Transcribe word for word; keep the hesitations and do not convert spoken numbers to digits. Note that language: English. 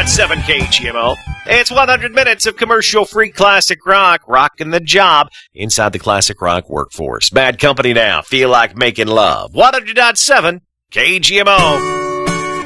point seven K G M O. It's one hundred minutes of commercial-free classic rock, rocking the job inside the classic rock workforce. Bad Company now. Feel like making love. one hundred point seven K G M O.